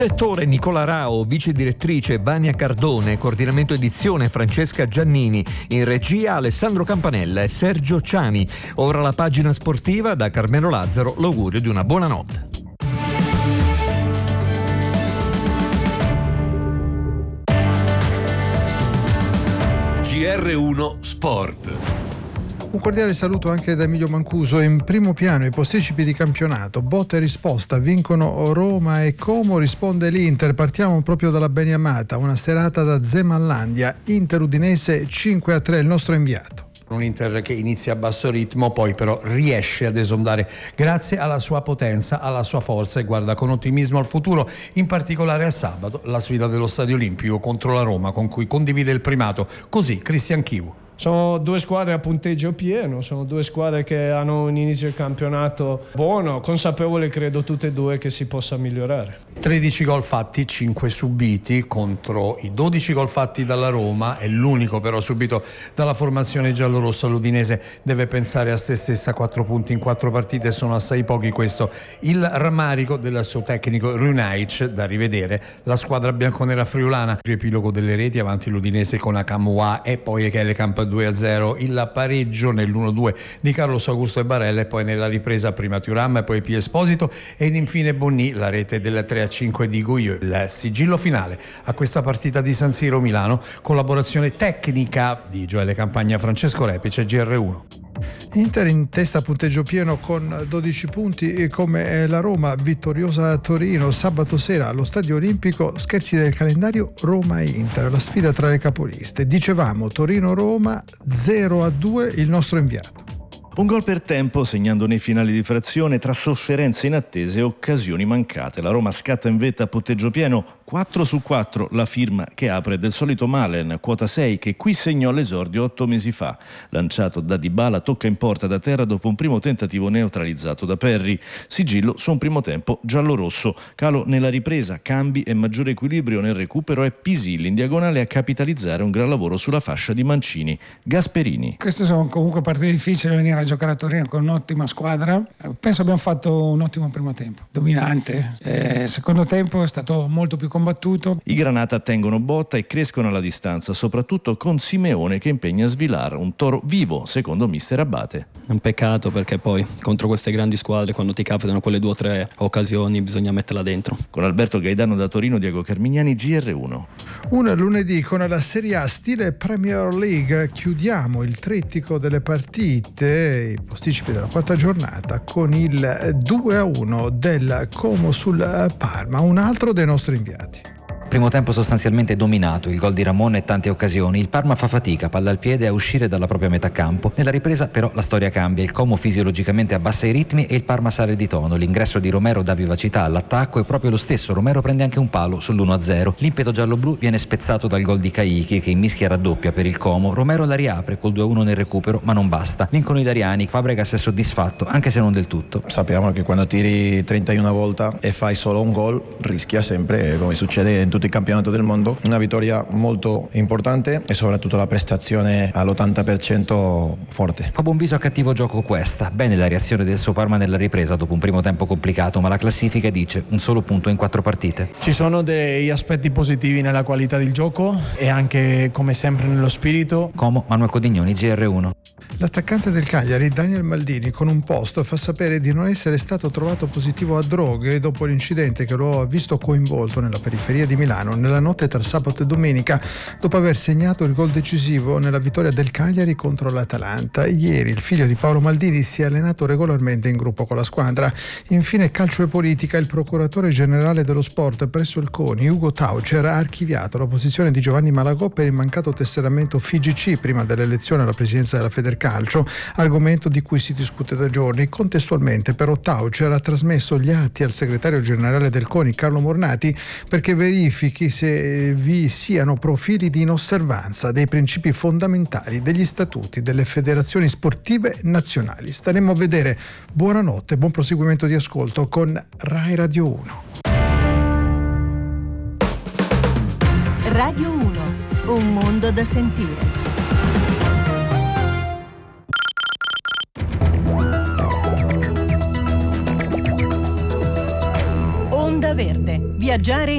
Direttore Nicola Rao, vice direttrice Vania Cardone, coordinamento edizione Francesca Giannini, in regia Alessandro Campanella e Sergio Ciani. Ora la pagina sportiva, da Carmelo Lazzaro l'augurio di una buona notte. GR1 Sport. Un cordiale saluto anche da Emilio Mancuso. In primo piano i posticipi di campionato, botta e risposta, vincono Roma e Como, risponde l'Inter. Partiamo proprio dalla Beniamata, una serata da Zemanlandia, Inter Udinese 5-3, il nostro inviato. Un Inter che inizia a basso ritmo, poi però riesce ad esondare grazie alla sua potenza, alla sua forza, e guarda con ottimismo al futuro, in particolare a sabato, la sfida dello Stadio Olimpico contro la Roma, con cui condivide il primato. Così Cristian Chivu. Sono due squadre a punteggio pieno, sono due squadre che hanno un inizio di campionato buono, consapevole credo tutte e due che si possa migliorare. 13 gol fatti, 5 subiti contro i 12 gol fatti dalla Roma, è l'unico però subito dalla formazione giallorossa. L'Udinese deve pensare a se stessa, 4 punti in 4 partite sono assai pochi, questo il rammarico del suo tecnico Runaic, da rivedere la squadra bianconera friulana. Riepilogo delle reti, avanti l'Udinese con Akamwa e poi Echele-Camp 2-0, il pareggio nell'1-2 di Carlos Augusto e Barella, e poi nella ripresa prima Thuram e poi P. Esposito ed infine Bonny, la rete del 3-5 di Gouillou. Il sigillo finale a questa partita di San Siro Milano, collaborazione tecnica di Gioele Campagna, Francesco Repice, GR1. Inter in testa a punteggio pieno con 12 punti come la Roma, vittoriosa a Torino sabato sera allo Stadio Olimpico. Scherzi del calendario, Roma e Inter, la sfida tra le capoliste. Dicevamo Torino-Roma 0-2, il nostro inviato. Un gol per tempo segnando nei finali di frazione tra sofferenze inattese e occasioni mancate. La Roma scatta in vetta a punteggio pieno, 4-4 la firma che apre del solito Malen, quota 6, che qui segnò l'esordio 8 mesi fa. Lanciato da Dybala, tocca in porta da terra dopo un primo tentativo neutralizzato da Perry. Sigillo su un primo tempo giallo-rosso. Calo nella ripresa, cambi e maggiore equilibrio nel recupero, è Pisilli in diagonale a capitalizzare un gran lavoro sulla fascia di Mancini. Gasperini. Queste sono comunque partite difficili, venire a giocare a Torino con un'ottima squadra. Penso abbiamo fatto un ottimo primo tempo, dominante. Secondo tempo è stato molto più combattuto. I Granata tengono botta e crescono alla distanza, soprattutto con Simeone che impegna Svilar, un toro vivo secondo mister Abate. È un peccato perché poi contro queste grandi squadre, quando ti capitano quelle 2 o 3 occasioni, bisogna metterla dentro. Con Alberto Gaidano da Torino, Diego Carmignani, GR1. Un lunedì con la Serie A stile Premier League, chiudiamo il trittico delle partite, i posticipi della 4ª giornata, con il 2-1 del Como sul Parma, un altro dei nostri inviati. Primo tempo sostanzialmente dominato, il gol di Ramon e tante occasioni. Il Parma fa fatica, palla al piede, a uscire dalla propria metà campo. Nella ripresa però la storia cambia, il Como fisiologicamente abbassa i ritmi e il Parma sale di tono. L'ingresso di Romero dà vivacità all'attacco e proprio lo stesso Romero prende anche un palo sull'1-0. L'impeto giallo-blu viene spezzato dal gol di Caicchi, che in mischia raddoppia per il Como. Romero la riapre col 2-1 nel recupero, ma non basta. Vincono i italiani, Fabregas è soddisfatto, anche se non del tutto. Sappiamo che quando tiri 31 volte e fai solo un gol, rischia sempre, come succede in tutti i campionati del mondo. Una vittoria molto importante e soprattutto la prestazione all'80% forte. Fa buon viso a cattivo gioco questa. Bene la reazione del suo Parma nella ripresa dopo un primo tempo complicato, ma la classifica dice un solo punto in 4 partite. Ci sono degli aspetti positivi nella qualità del gioco e anche, come sempre, nello spirito. Como, Manuel Codignoni, GR1. L'attaccante del Cagliari, Daniel Maldini, con un post fa sapere di non essere stato trovato positivo a droghe dopo l'incidente che lo ha visto coinvolto nella periferia di Milano nella notte tra sabato e domenica, dopo aver segnato il gol decisivo nella vittoria del Cagliari contro l'Atalanta. Ieri il figlio di Paolo Maldini si è allenato regolarmente in gruppo con la squadra. Infine calcio e politica, il procuratore generale dello sport presso il CONI, Ugo Taucher, ha archiviato la posizione di Giovanni Malagò per il mancato tesseramento FIGC prima dell'elezione alla presidenza della Federcalcio, argomento di cui si discute da giorni. Contestualmente però Taucher ha trasmesso gli atti al segretario generale del CONI, Carlo Mornati, perché verifichi se vi siano profili di inosservanza dei principi fondamentali degli statuti delle federazioni sportive nazionali. Staremo a vedere. Buonanotte, buon proseguimento di ascolto con Rai Radio 1. Radio 1, un mondo da sentire. Onda Verde, viaggiare